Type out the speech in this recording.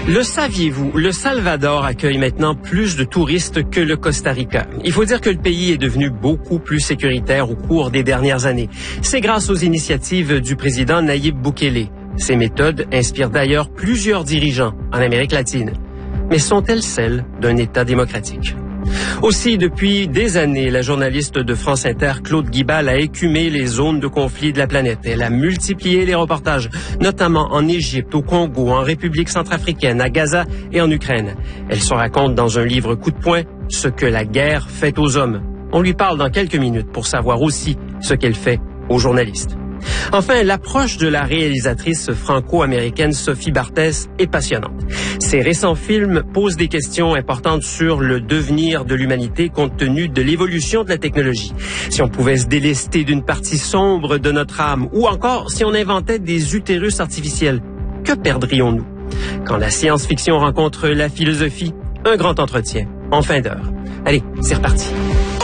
Le saviez-vous, le Salvador accueille maintenant plus de touristes que le Costa Rica. Il faut dire que le pays est devenu beaucoup plus sécuritaire au cours des dernières années. C'est grâce aux initiatives du président Nayib Bukele. Ces méthodes inspirent d'ailleurs plusieurs dirigeants en Amérique latine. Mais sont-elles celles d'un État démocratique? Aussi, depuis des années, la journaliste de France Inter, Claude Guibal, a écumé les zones de conflit de la planète. Elle a multiplié les reportages, notamment en Égypte, au Congo, en République centrafricaine, à Gaza et en Ukraine. Elle se raconte dans un livre coup de poing ce que la guerre fait aux hommes. On lui parle dans quelques minutes pour savoir aussi ce qu'elle fait aux journalistes. Enfin, l'approche de la réalisatrice franco-américaine Sophie Barthès est passionnante. Ses récents films posent des questions importantes sur le devenir de l'humanité compte tenu de l'évolution de la technologie. Si on pouvait se délester d'une partie sombre de notre âme, ou encore si on inventait des utérus artificiels, que perdrions-nous? Quand la science-fiction rencontre la philosophie, un grand entretien en fin d'heure. Allez, c'est reparti.